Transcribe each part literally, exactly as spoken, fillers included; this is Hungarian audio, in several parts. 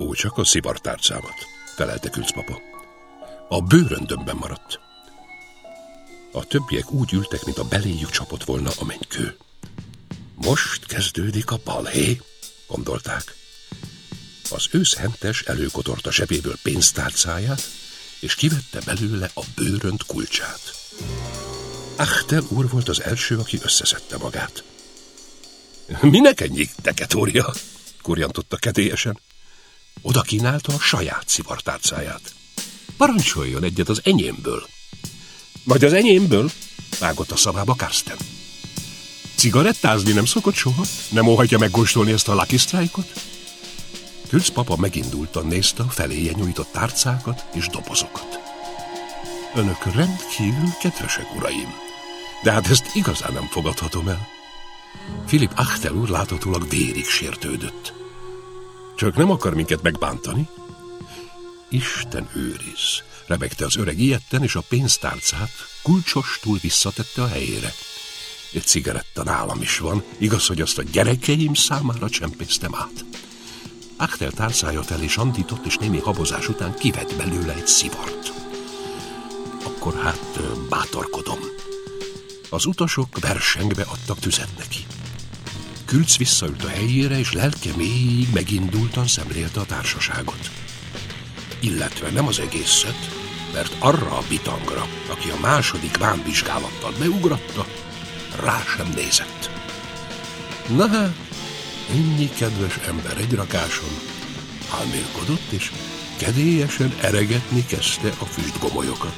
Ó, csak a szivartárcámat, felelte Külcpapa. A bőröndömben maradt. A többiek úgy ültek, mint a beléjük csapott volna a mennykő. Most kezdődik a balhé, gondolták. Az őszhentes előkotort a zsebéből pénztárcáját, és kivette belőle a bőrönd kulcsát. Achtel úr volt az első, aki összeszedte magát. Minek ennyi teketória? Kurjantotta kedélyesen. Oda kínálta a saját szivartárcáját. Parancsoljon egyet az enyémből. Vagy az enyémből? Vágott a szavába Karsten. Cigarettázni nem szokott soha? Nem óhajtja megkóstolni ezt a Lucky Strike-ot? Külcpapa megindultan nézte a feléje nyújtott tárcákat és dobozokat. Önök rendkívül kedvesek, uraim, de hát ezt igazán nem fogadhatom el. Philipp Achtel úr láthatólag vérig sértődött. Csak nem akar minket megbántani? Isten őriz, rebegte az öreg ijedten, és a pénztárcát kulcsostul visszatette a helyére. Egy cigaretta nálam is van, igaz, hogy azt a gyerekeim számára csempésztem át. Achtel tárcája felé sandított, és némi habozás után kivett belőle egy szivart. Akkor hát bátorkodom. Az utasok versengve adtak tüzet neki. Külc visszaült a helyére, és lelke mélyig megindultan szemlélte a társaságot. Illetve nem az egészet, mert arra a bitangra, aki a második vámvizsgálattal beugratta, rá sem nézett. Na hát, ennyi kedves ember egy rakáson álmélkodott, és kedélyesen eregetni kezdte a füstgomolyokat.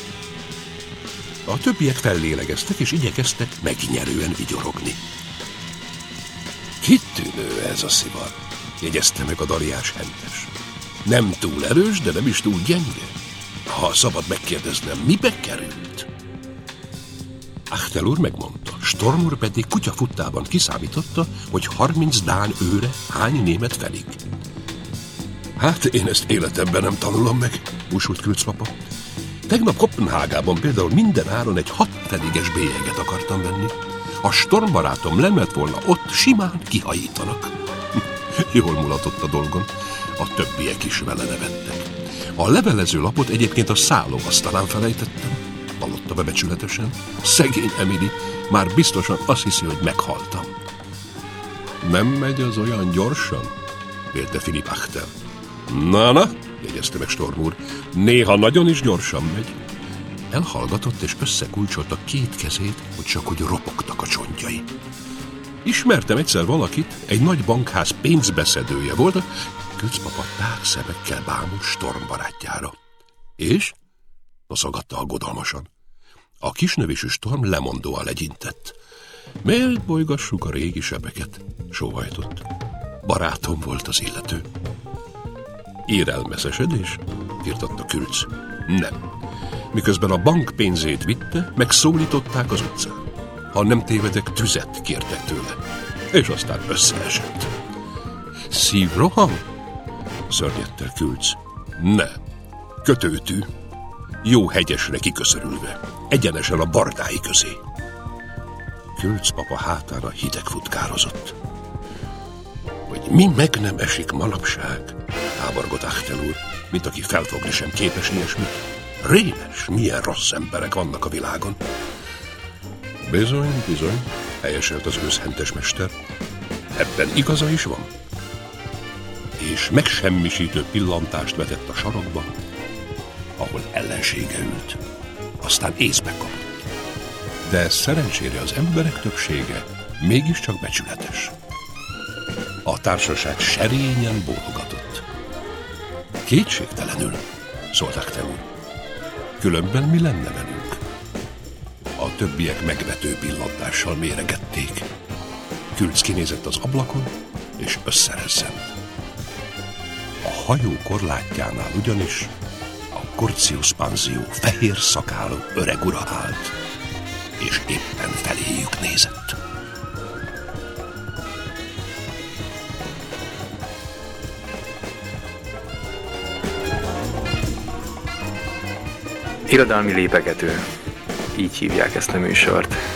A többiek fellélegeztek, és igyekeztek megnyerően vigyorogni. Kitűnő ez a szivar, jegyezte meg a daliás hentes. Nem túl erős, de nem is túl gyenge. Ha szabad megkérdeznem, mibe került? Achtel úr megmondta, Storm úr pedig kutyafuttában kiszámította, hogy harminc dán őre hány német felik. Hát én ezt életemben nem tanulom meg, búsult Külcpapa. Tegnap Kopenhágában például minden áron egy hat feliges bélyeget akartam venni. Ha Storm barátom lement volna ott, simán kihajítanak. Jól mulatott a dolgon. A többiek is vele nevettek. A levelező lapot egyébként a szállóasztalán felejtettem, vallotta bebecsületesen. Szegény Emily már biztosan azt hiszi, hogy meghaltam. Nem megy az olyan gyorsan? Vélte Philipp Achtel. Na-na, jegyezte meg Storm úr, néha nagyon is gyorsan megy. Elhallgatott, és összekulcsolta két kezét, hogy csak hogy ropogtak a csontjai. Ismertem egyszer valakit, egy nagy bankház pénzbeszedője volt, Külcpapa tág szemekkel bámult Storm barátjára. És? Noszogatta aggodalmasan. A kisnövésű Storm lemondóan legyintett. Miért bolygassuk a régi sebeket? Sóhajtott. Barátom volt az illető. Érelmesesedés? Firtatta Külc. Nem. Miközben a bank pénzét vitte, megszólították az utcán. Ha nem tévedek, tüzet kértek tőle. És aztán összeesett. Szívroham? Szörnyedte Külc. Ne. Kötőtű. Jó hegyesre kiköszörülve. Egyenesen a bardái közé. Külcpapa hátára hideg futkározott. Hogy mi meg nem esik manapság, háborgott Achtel úr, mint aki felfogni sem képes ilyesmit. Rémes, milyen rossz emberek vannak a világon. Bizony, bizony, helyeselt az őszhentes mester. Ebben igaza is van. És megsemmisítő pillantást vetett a sarokba, ahol ellensége ült. Aztán észbe kapott. De szerencsére az emberek többsége mégiscsak becsületes. A társaság serényen bólogatott. Kétségtelenül, szólták te úr. Különben mi lenne velünk? A többiek megvető pillantással méregették. Külc kinézett az ablakon, és összerezzent. A hajó korlátjánál ugyanis a Curtius Panzio fehér szakálú öreg ura állt, és éppen feléjük nézett. Irodalmi lépegető. Így hívják ezt a műsort.